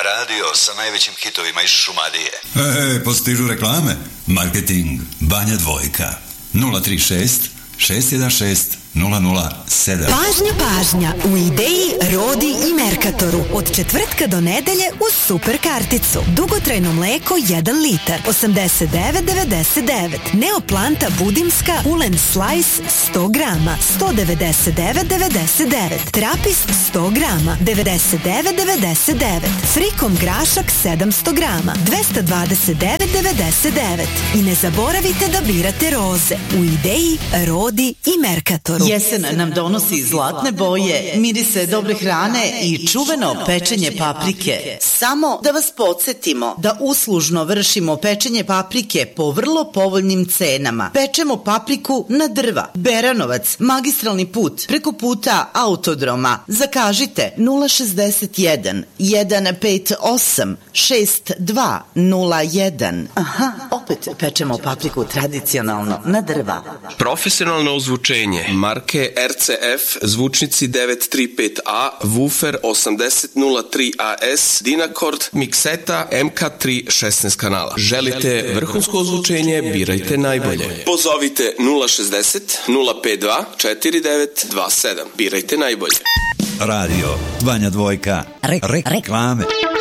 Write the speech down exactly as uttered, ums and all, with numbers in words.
Radio sa najvećim hitovima iz Šumadije. E, postižu reklame. Marketing Banja Dvojka. nula tri šest šest jedan šest nula nula sedam. Pažnja, pažnja, u Ideji, Rodi i Merkatoru. Od četvrtka do nedelje uz super karticu. Dugotrajno mleko jedan litar, osamdeset devet devedeset devet. Neoplanta budimska, ulen slice sto grama, sto devedeset devet devedeset devet. Trapist sto grama, devedeset devet devedeset devet. Frikom grašak sedamsto grama, dvesta dvadeset devet devedeset devet. I ne zaboravite da birate roze. U Ideji, Rodi i Merkatoru. Jesen nam donosi zlatne boje, mirise dobre hrane i čuveno pečenje paprike. Samo da vas podsjetimo da uslužno vršimo pečenje paprike po vrlo povoljnim cenama. Pečemo papriku na drva. Beranovac, magistralni put, preko puta Autodroma. Zakažite nula šezdeset jedan jedan pet osam šest dva nula jedan. Aha, opet pečemo papriku tradicionalno na drva. Profesionalno ozvučenje marke R C F, zvučnici devet tri pet A, Woofer osamdeset nula tri A S, Dynacord, Mixeta M K tri šesnaest kanala. Želite vrhunsko ozvučenje, birajte najbolje. Pozovite nula šezdeset nula pet dva četiri devet dva sedam. Birajte najbolje. Radio Banja Dvojka. Re- reklame.